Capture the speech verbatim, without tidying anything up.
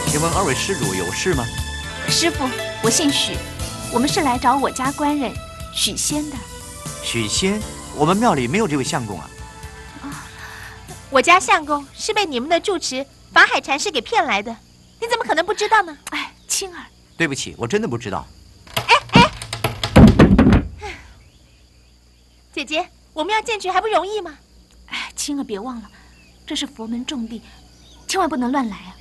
请问二位施主有事吗？ 师傅，我姓许，我们是来找我家官人许仙的。 许仙？我们庙里没有这位相公啊。 啊， 我家相公是被你们的住持法海禅师给骗来的，你怎么可能不知道呢？ 哎，青儿， 对不起，我真的不知道。 哎哎，姐姐，我们要进去还不容易吗？ 哎，青儿别忘了，这是佛门重地，千万不能乱来啊。